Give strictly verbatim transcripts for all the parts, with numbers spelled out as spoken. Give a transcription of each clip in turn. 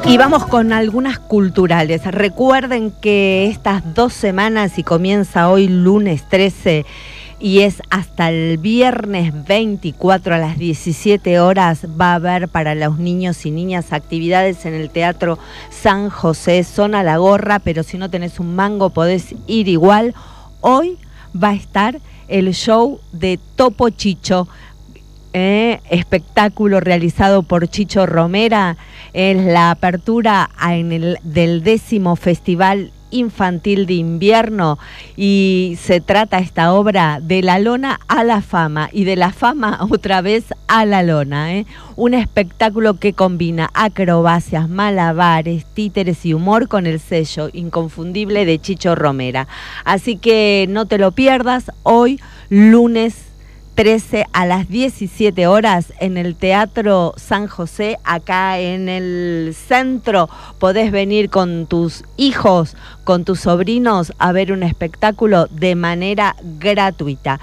Y vamos con algunas culturales. Recuerden que estas dos semanas, y comienza hoy lunes trece y es hasta el viernes veinticuatro a las diecisiete horas, va a haber para los niños y niñas actividades en el Teatro San José, zona La Gorra, pero si no tenés un mango podés ir igual. Hoy va a estar el show de Topo Chicho, eh, espectáculo realizado por Chicho Romera. Es la apertura en el, del décimo Festival Infantil de Invierno, y se trata esta obra de la lona a la fama y de la fama otra vez a la lona, ¿eh? Un espectáculo que combina acrobacias, malabares, títeres y humor con el sello inconfundible de Chicho Romera. Así que no te lo pierdas, hoy lunes trece a las diecisiete horas en el Teatro San José, acá en el centro. Podés venir con tus hijos, con tus sobrinos a ver un espectáculo de manera gratuita.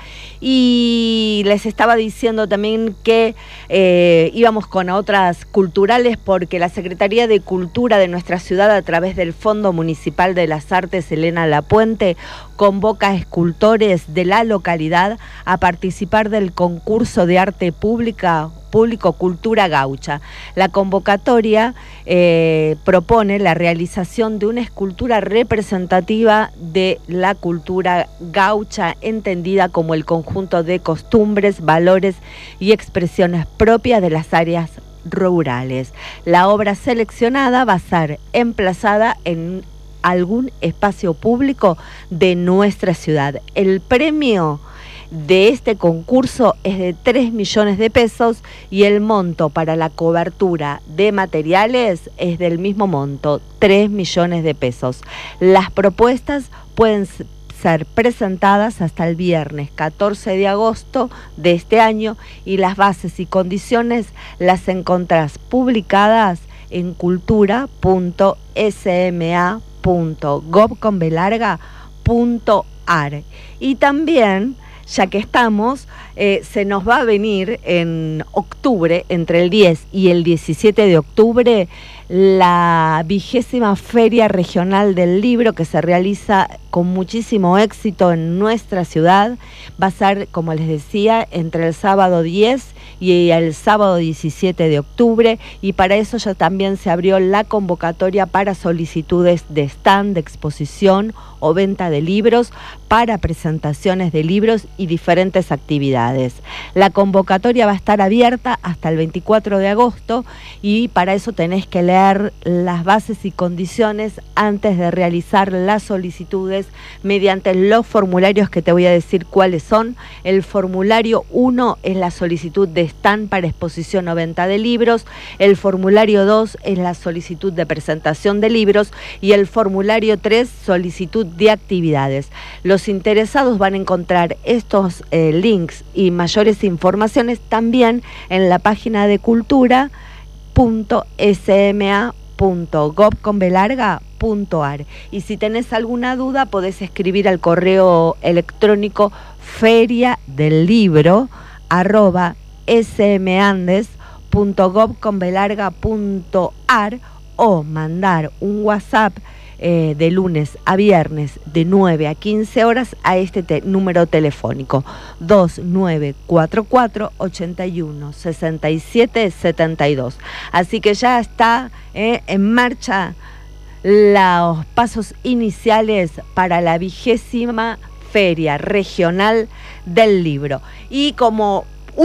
Y les estaba diciendo también que eh, íbamos con otras culturales, porque la Secretaría de Cultura de nuestra ciudad, a través del Fondo Municipal de las Artes Elena Lapuente, convoca a escultores de la localidad a participar del concurso de arte pública público Cultura Gaucha. La convocatoria eh, propone la realización de una escultura representativa de la cultura gaucha, entendida como el conjunto de costumbres, valores y expresiones propias de las áreas rurales. La obra seleccionada va a ser emplazada en algún espacio público de nuestra ciudad. El premio de este concurso es de tres millones de pesos y el monto para la cobertura de materiales es del mismo monto, tres millones de pesos. Las propuestas pueden ser presentadas hasta el viernes catorce de agosto de este año, y las bases y condiciones las encontrás publicadas en cultura punto s m a punto gov con b larga punto a r. Y también, ya que estamos, eh, se nos va a venir en octubre, entre el diez y el diecisiete de octubre, la vigésima Feria Regional del Libro, que se realiza con muchísimo éxito en nuestra ciudad. Va a ser, como les decía, entre el sábado diez y el sábado diecisiete de octubre, y para eso ya también se abrió la convocatoria para solicitudes de stand, de exposición o venta de libros, para presentaciones de libros y diferentes actividades. La convocatoria va a estar abierta hasta el veinticuatro de agosto, y para eso tenés que leer las bases y condiciones antes de realizar las solicitudes mediante los formularios que te voy a decir cuáles son. El formulario uno es la solicitud de stand para exposición o venta de libros, el formulario dos es la solicitud de presentación de libros, y el formulario tres, solicitud de actividades. Los interesados van a encontrar estos eh, links y mayores informaciones también en la página de cultura punto s m a punto gov con b larga punto a r. Y si tenés alguna duda podés escribir al correo electrónico feria del libro arroba smandes punto gov con b larga punto a r, o mandar un WhatsApp eh, de lunes a viernes de nueve a quince horas a este te- número telefónico dos nueve cuatro cuatro, ocho uno, seis siete siete dos. Así que ya está eh, en marcha los pasos iniciales para la vigésima Feria Regional del Libro. Y como